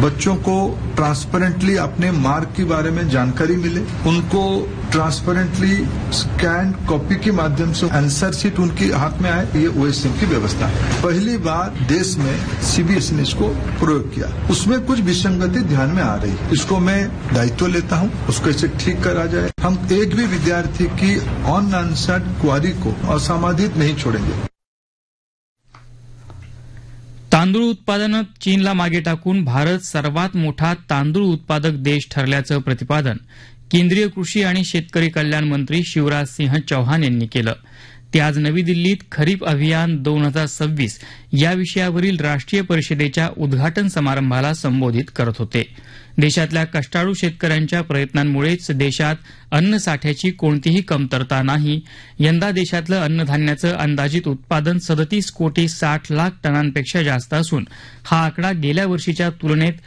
बच्चों को ट्रांसपेरेंटली अपने मार्क के बारे में जानकारी मिले, उनको ट्रांसपेरेंटली स्कैन कॉपी के माध्यम से आंसर शीट उनके हाथ में आए, ये ओएसएम की व्यवस्था है। पहली बार देश में सीबीएसई ने इसको प्रयोग किया, उसमें कुछ विसंगति ध्यान में आ रही है, इसको मैं दायित्व लेता हूं, उसको इसे ठीक करा जाए। हम एक भी विद्यार्थी की अनआंसर्ड क्वारी को असमाधित नहीं छोड़ेंगे। तांदूळ उत्पादनात चीनला मागे टाकून भारत सर्वात मोठा तांदूळ उत्पादक देश ठरल्याचं प्रतिपादन केंद्रीय कृषी आणि शेतकरी कल्याण मंत्री शिवराज सिंह चौहान यांनी केलं। ते आज नवी दिल्लीत खरीप अभियान 2026 या विषयावरील राष्ट्रीय परिषदेच्या उद्घाटन समारंभाला संबोधित करत होते। देशातल्या कष्टाळू शेतकऱ्यांच्या प्रयत्नांमुळेच देशात अन्नसाठ्याची कोणतीही कमतरता नाही। यंदा देशातलं अन्नधान्याचं अंदाजित उत्पादन 37 कोटी 60 लाख टनांपेक्षा जास्त असून हा आकडा गेल्या वर्षीच्या तुलनेत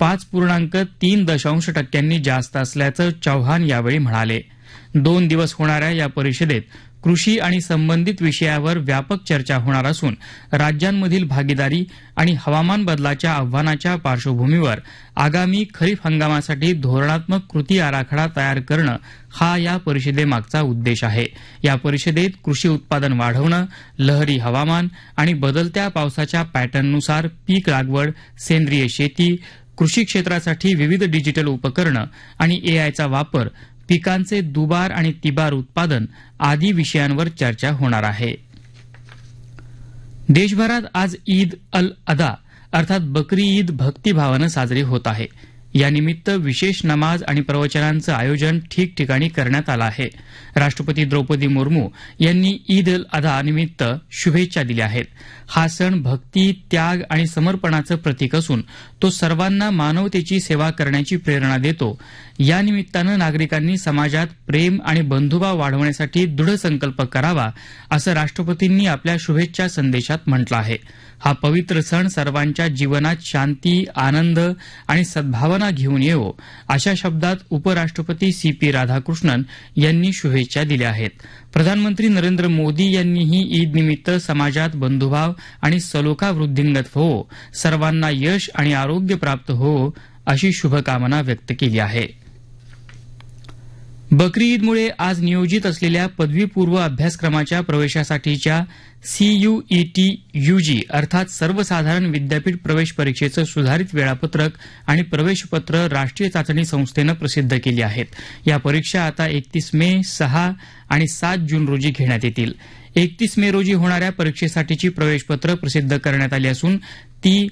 5.3% जास्त असल्याचं चौहान यावेळी म्हणाले। 2 दिवस होणाऱ्या या परिषदेत कृषी आणि संबंधित विषयावर व्यापक चर्चा होणार असून राज्यांमधील भागीदारी आणि हवामान बदलाच्या आव्हानाच्या पार्श्वभूमीवर आगामी खरीप हंगामासाठी धोरणात्मक कृती आराखडा तयार करणं हा या परिषदेमागचा उद्देश आहे। या परिषदेत कृषी उत्पादन वाढवणं, लहरी हवामान आणि बदलत्या पावसाच्या पॅटर्ननुसार पीक लागवड, सेंद्रिय शेती, कृषी क्षेत्रासाठी विविध डिजिटल उपकरणं आणि एआयचा वापर, पिकांचे दुबार आणि तिबार उत्पादन आदी विषयांवर चर्चा होणार आहे। देशभरात आज ईद अल अदा अर्थात बकरी ईद भक्तिभावानं साजरी होत आहे। यानिमित्त विशेष नमाज आणि प्रवचनांचं आयोजन ठिकठिकाणी करण्यात आलं आहे। राष्ट्रपती द्रौपदी मुर्मू यांनी ईद अल अदा निमित्त शुभेच्छा दिल्या आहेत। हा सण भक्ती, त्याग आणि समर्पणाचं प्रतीक असून तो सर्वांना मानवतेची सेवा करण्याची प्रेरणा देतो। या निमित्तानं नागरिकांनी समाजात प्रेम आणि बंधुभाव वाढवण्यासाठी दृढ संकल्प करावा, असं राष्ट्रपतींनी आपल्या शुभेच्छा संदेशात म्हटलं आहे। हा पवित्र सण सर्वांच्या जीवनात शांती, आनंद आणि सद्भावना घेऊन येवो, अशा शब्दात उपराष्ट्रपती सीपी राधाकृष्णन यांनी शुभेच्छा दिल्या आहेत। प्रधानमंत्री नरेंद्र मोदी यांनीही ईदनिमित्त समाजात बंधुभाव आणि सलोखा वृद्धिंगत होवो, सर्वांना यश आणि आरोग्य प्राप्त होवो, अशी शुभकामना व्यक्त केली आहे। बकरी ईदमुळे आज नियोजित असलेल्या पदवीपूर्व अभ्यासक्रमाच्या प्रवेशासाठीच्या सीयूईटी यूजी अर्थात सर्वसाधारण विद्यापीठ प्रवेश परीक्षेचं सुधारित वेळापत्रक आणि प्रवेशपत्र राष्ट्रीय चाचणी संस्थेनं प्रसिद्ध केली आहेत। या परीक्षा आता 31 मे, 6 आणि 7 जून रोजी घेण्यात येतील। 31 मे रोजी होणाऱ्या परीक्षेसाठीची प्रवेशपत्र प्रसिद्ध करण्यात आली असून ती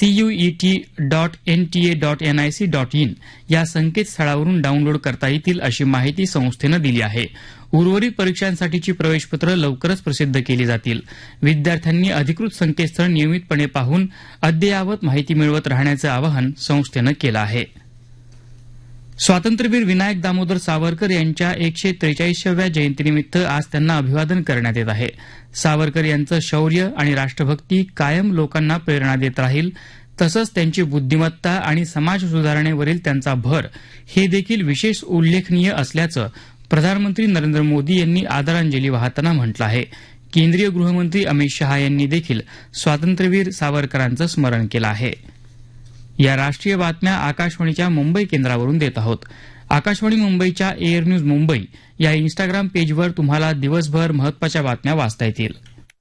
CUET.NTA.NIC.in या संकेतस्थळावरून डाऊनलोड करता येतील, अशी माहिती संस्थेनं दिली आहे। उर्वरित परीक्षांसाठीची प्रवेशपत्र लवकरच प्रसिद्ध केली जातील। विद्यार्थ्यांनी अधिकृत संकेतस्थळ नियमितपणे पाहून अद्ययावत माहिती मिळवत राहण्याचं आवाहन संस्थेनं केलं आहे। स्वातंत्र्यवीर विनायक दामोदर सावरकर यांच्या 143व्या जयंतीनिमित्त आज त्यांना अभिवादन करण्यात येत आहे। सावरकर यांचं शौर्य आणि राष्ट्रभक्ती कायम लोकांना प्रेरणा देत राहील, तसंच त्यांची बुद्धिमत्ता आणि समाज सुधारणेवरील त्यांचा भर हे देखील विशेष उल्लेखनीय असल्याचं प्रधानमंत्री नरेंद्र मोदी यांनी आदरांजली वाहताना म्हटलं आहे। केंद्रीय गृहमंत्री अमित शहा यांनी देखील स्वातंत्र्यवीर सावरकरांचं स्मरण केलं आहे। या राष्ट्रीय बातम्या आकाशवाणीच्या मुंबई केंद्रावरून देत आहोत। आकाशवाणी मुंबईच्या एअर न्यूज मुंबई या इन्स्टाग्राम पेजवर तुम्हाला दिवसभर महत्त्वाच्या बातम्या वाचता येतील।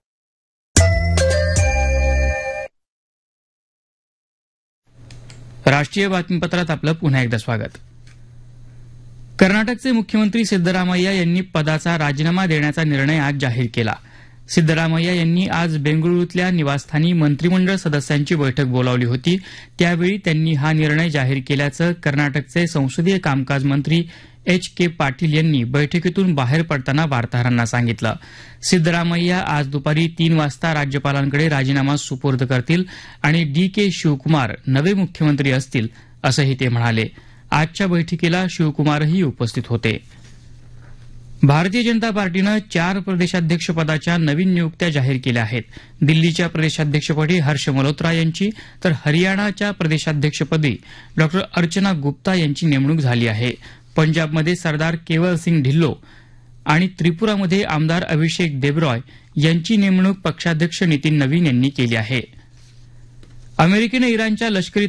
राष्ट्रीय बातमीपत्रात आपलं पुन्हा एकदा स्वागत। कर्नाटकचे मुख्यमंत्री सिद्धरामय्या यांनी पदाचा राजीनामा देण्याचा निर्णय आज जाहीर केला। सिद्धरामय्या यांनी आज बेंगळुरूतल्या निवासस्थानी मंत्रिमंडळ सदस्यांची बैठक बोलावली होती। त्यावेळी त्यांनी हा निर्णय जाहीर केल्याचं कर्नाटकचे संसदीय कामकाज मंत्री HK पाटील यांनी बैठकीतून बाहेर पडताना वार्ताहरांना सांगितलं। सिद्धरामय्या आज दुपारी 3 वाजता राज्यपालांकडे राजीनामा सुपूर्द करतील आणि DK शिवकुमार नवे मुख्यमंत्री असतील, असंही ते म्हणाले। आजच्या बैठकीला शिवकुमारही उपस्थित होते। भारतीय जनता पार्टीनं 4 प्रदेशाध्यक्षपदाच्या नवीन नियुक्त्या जाहीर केल्या आहेत। दिल्लीच्या प्रदेशाध्यक्षपदी हर्ष मल्होत्रा यांची तर हरियाणाच्या प्रदेशाध्यक्षपदी डॉ अर्चना गुप्ता यांची नेमणूक झाली आहे। पंजाबमध्ये सरदार केवल सिंग ढिल्लो आणि त्रिपुरामध्ये आमदार अभिषेक देबरॉय यांची नेमणूक पक्षाध्यक्ष नितीन नवीन यांनी केली आहे। अमेरिकेनं इराणच्या लष्करी